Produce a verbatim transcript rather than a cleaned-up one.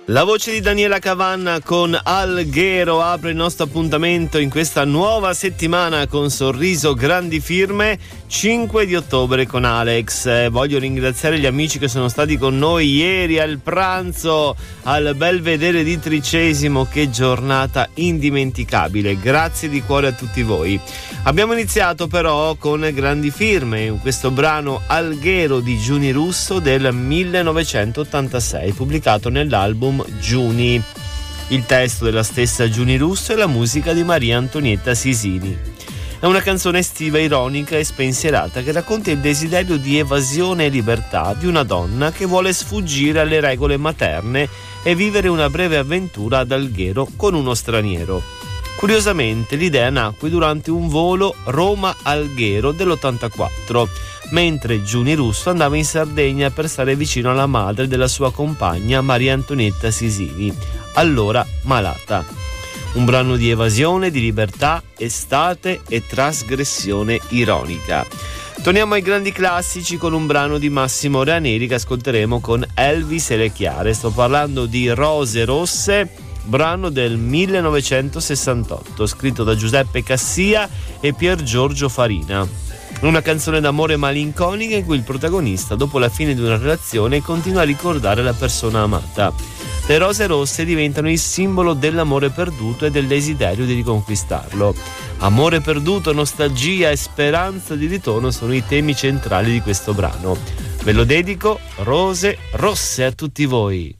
La voce di Daniela Cavanna con Alghero apre il nostro appuntamento in questa nuova settimana con Sorriso Grandi Firme, cinque di ottobre con Alex. Eh, voglio ringraziare gli amici che sono stati con noi ieri al pranzo al Belvedere di Tricesimo. Che giornata indimenticabile, grazie di cuore a tutti voi. Abbiamo iniziato però con Grandi Firme, questo brano Alghero di Giuni Russo del millenovecentottantasei, pubblicato nell'album Giuni. Il testo della stessa Giuni Russo e la musica di Maria Antonietta Sisini. È una canzone estiva, ironica e spensierata che racconta il desiderio di evasione e libertà di una donna che vuole sfuggire alle regole materne e vivere una breve avventura ad Alghero con uno straniero. Curiosamente l'idea nacque durante un volo Roma-Alghero dell'ottantaquattro, mentre Giuni Russo andava in Sardegna per stare vicino alla madre della sua compagna Maria Antonietta Sisini, allora malata. Un brano di evasione, di libertà, estate e trasgressione ironica. Torniamo ai grandi classici con un brano di Massimo Ranieri che ascolteremo con Elvis e le Chiare. Sto parlando di Rose Rosse, brano del millenovecentosessantotto, scritto da Giuseppe Cassia e Pier Giorgio Farina. Una canzone d'amore malinconica in cui il protagonista, dopo la fine di una relazione, continua a ricordare la persona amata. Le rose rosse diventano il simbolo dell'amore perduto e del desiderio di riconquistarlo. Amore perduto, nostalgia e speranza di ritorno sono i temi centrali di questo brano. Ve lo dedico, Rose Rosse, a tutti voi.